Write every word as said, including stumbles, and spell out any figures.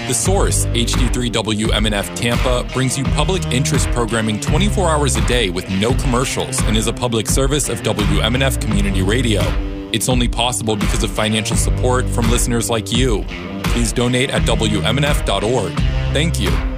The Source, H D three W M N F Tampa, brings you public interest programming twenty-four hours a day with no commercials and is a public service of W M N F Community Radio. It's only possible because of financial support from listeners like you. Please donate at W M N F dot org. Thank you.